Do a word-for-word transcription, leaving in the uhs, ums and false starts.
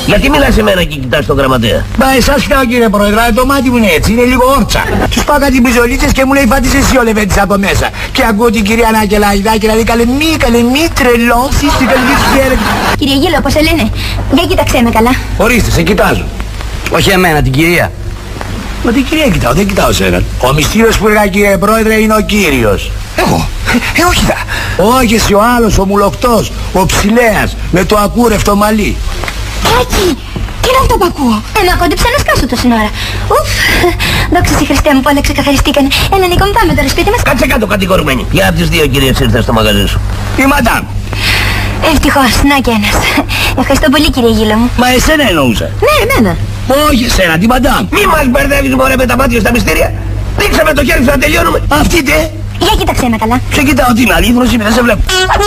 Γιατί μιλάς σε μένα και κοιτάς τον γραμματέα? Μα εσάς κοιτάω κύριε Πρόεδρε, το μάτι μου είναι έτσι, είναι λίγο όρτσα. Τους πάω κάτι πιζολίτσες και μου λέει φάτης εσύ ο Λεβέντης από μέσα. Και ακούω την κυρία Νακελαϊδάκη να λέει καλέ μη, καλέ μη τρελώσεις την καλή χέρι. Κύριε Γύλο, πώς σε λένε? Για κοίταξέ με καλά. Ορίστε, σε κοιτάζω. Όχι εμένα, την κυρία. Μα την κυρία κοιτάω, δεν κοιτάω σένα. Ο μυστήριος που έλεγα κύριε Πρόεδρε είναι ο κύριος. Εγώ. Ε, όχι δα. Όχι εσύ ο άλλος, ο μουλοκτός, ο ψηλέας, με το ακούρευτο μαλλί. Άκη, τι είναι αυτό που ακούω? Ε, μα κόντεψα να σκάσω τόση ώρα. Ουφ, δόξα στη Χριστέ μου που όλα ξεκαθαριστήκανε. Έλα Νίκο μου, πάμε τώρα σπίτι μας. Κάτσε κάτω κατηγορουμένη. Ποια από τις δύο κυρίες ήρθε στο μαγαζί σου? Η μαντάμ. Ευτυχώς, να και ένας. Ευχαριστώ πολύ κύριε Γύλο μου. Μα εσένα εννοούσα. Ναι, εμένα. Όχι εσένα, τη μαντάμ. Μη μας μπερδεύεις μωρέ με τα μάτια στα μυστήρια. Δείξε με το χέρι σου να τελειώνουμε. Αυτή τε. Για κοίταξέ με καλά. Σε κοιτάω, τι είναι αλήθινος είμαι, δεν σε βλέπω.